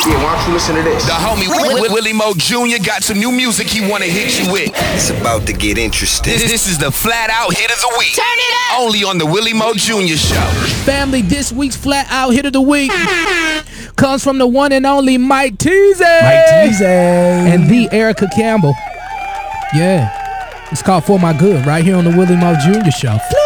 Yeah, why don't you listen to this? The homie Willie Mo Jr. got some new music he wanna hit you with. It's about to get interesting. This is the Flat Out Hit of the Week. Turn it up! Only on the Willie Mo Jr. Show. Family, this week's Flat Out Hit of the Week comes from the one and only Mike Teasy. And the Erica Campbell. Yeah. It's called For My Good right here on the Willie Mo Jr. Show.